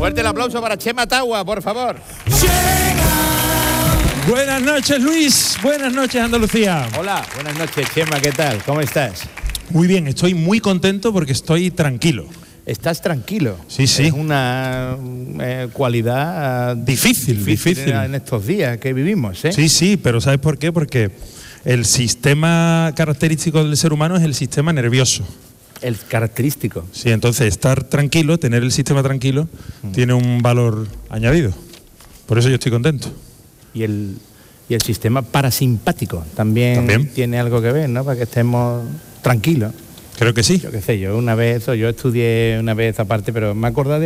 Fuerte el aplauso para Chema Tagua, por favor. Buenas noches, Luis. Buenas noches, Andalucía. Hola, buenas noches, Chema, ¿qué tal? ¿Cómo estás? Muy bien, estoy muy contento porque estoy tranquilo. ¿Estás tranquilo? Sí, sí. Es una cualidad difícil en estos días que vivimos, ¿eh? Sí, sí, pero ¿sabes por qué? Porque el sistema característico del ser humano es el sistema nervioso. El característico. Sí, entonces estar tranquilo, tener el sistema tranquilo, tiene un valor añadido. Por eso yo estoy contento. Y el sistema parasimpático también tiene algo que ver, ¿no? Para que estemos tranquilos. Creo que sí. Yo qué sé, yo estudié una vez aparte, pero me acordaba de